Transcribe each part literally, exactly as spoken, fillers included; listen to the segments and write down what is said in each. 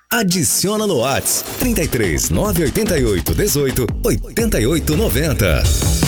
Adiciona no WhatsApp trinta e três, nove oito oito, dezoito, oitenta e oito noventa.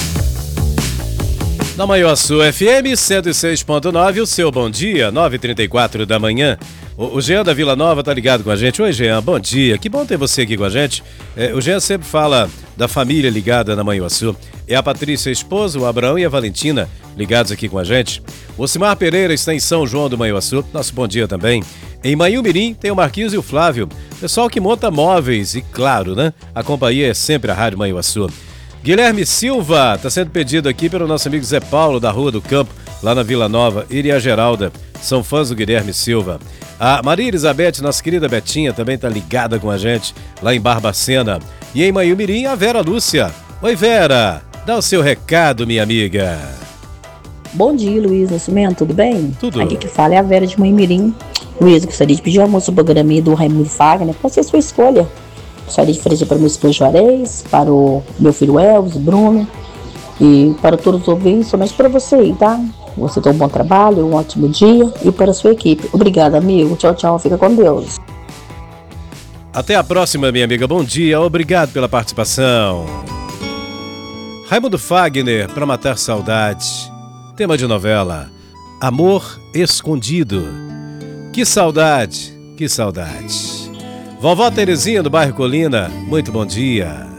Na Manhuaçu F M cento e seis ponto nove, o seu bom dia, nove e trinta e quatro da manhã. O, o Jean da Vila Nova tá ligado com a gente. Oi, Jean, bom dia. Que bom ter você aqui com a gente. É, o Jean sempre fala da família ligada na Manhuaçu. É a Patrícia, a esposa, o Abraão e a Valentina ligados aqui com a gente. O Ocimar Pereira está em São João do Manhuaçu. Nosso bom dia também. Em Manhumirim tem o Marquinhos e o Flávio. Pessoal que monta móveis e, claro, né? A companhia é sempre a Rádio Manhuaçu. Guilherme Silva está sendo pedido aqui pelo nosso amigo Zé Paulo, da Rua do Campo, lá na Vila Nova. Ele e a Geralda são fãs do Guilherme Silva. A Maria Elizabeth, nossa querida Betinha, também está ligada com a gente lá em Barbacena. E em Manhumirim, a Vera Lúcia. Oi, Vera, dá o seu recado, minha amiga. Bom dia, Luiz Nascimento, tudo bem? Tudo. Aqui que fala é a Vera de Manhumirim. Luiz, gostaria de pedir o almoço do programa do Raimundo Fagner. Pode ser sua escolha. Gostaria de oferecer para o meu esposo Juarez, para o meu filho Elvis, Bruno e para todos os ouvintes, somente para você aí, tá? Você tem um bom trabalho, um ótimo dia e para a sua equipe. Obrigada, amigo. Tchau, tchau. Fica com Deus. Até a próxima, minha amiga. Bom dia. Obrigado pela participação. Raimundo Fagner, para matar saudade. Tema de novela: Amor Escondido. Que saudade, que saudade. Vovó Terezinha do bairro Colina, muito bom dia.